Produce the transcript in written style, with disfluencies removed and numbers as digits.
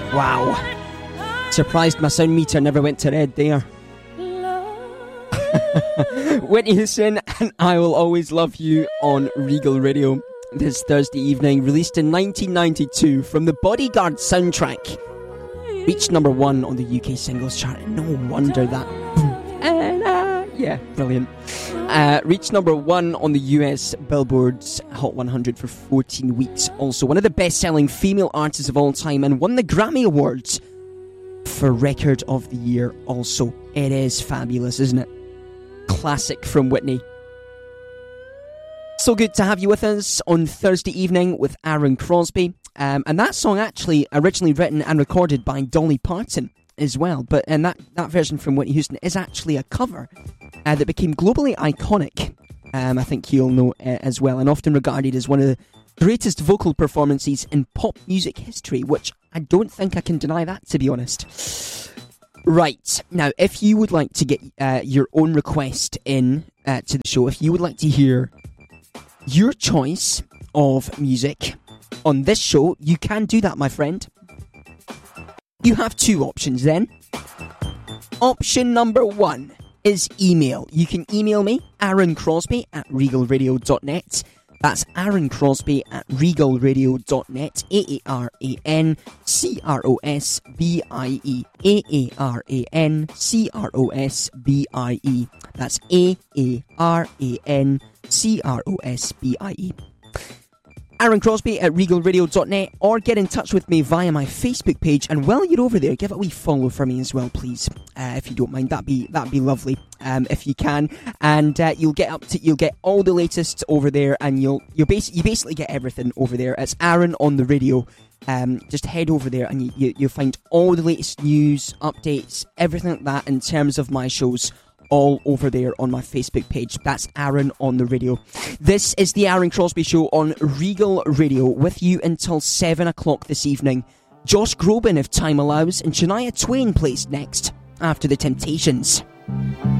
Wow. Surprised my sound meter never went to red there. Whitney Houston and I Will Always Love You on Regal Radio this Thursday evening, released in 1992 from the Bodyguard soundtrack. Reached number 1 on the UK singles chart. No wonder that. Yeah, brilliant. Reached number 1 on the US Billboard's Hot 100 for 14 weeks. Also, one of the best-selling female artists of all time, and won the Grammy Awards for Record of the Year also. It is fabulous, isn't it? Classic from Whitney. So good to have you with us on Thursday evening with Aaron Crosby. And that song actually originally written and recorded by Dolly Parton as well. And that version from Whitney Houston is actually a cover that became globally iconic. I think you'll know as well, and often regarded as one of the greatest vocal performances in pop music history, which I don't think I can deny that, to be honest. Right, now, if you would like to get your own request in to the show, if you would like to hear your choice of music on this show, you can do that, my friend. You have two options then. Option number 1 is email. You can email me, Aaron Crosby at regalradio.net. That's Aaron Crosby at regalradio.net. AARANCROSBIE. AARANCROSBIE. That's AARANCROSBIE. Aaron Crosby at regalradio.net, or get in touch with me via my Facebook page. And while you're over there, give it a wee follow for me as well, please, if you don't mind. That'd be lovely, if you can. And you'll get all the latest over there, and you basically get everything over there. It's Aaron on the radio. Just head over there, and you'll find all the latest news, updates, everything like that in terms of my shows, all over there on my Facebook page. That's Aaron on the radio. This is the Aaron Crosby Show on Regal Radio, with you until 7 o'clock this evening. Josh Groban, if time allows, and Shania Twain plays next after The Temptations.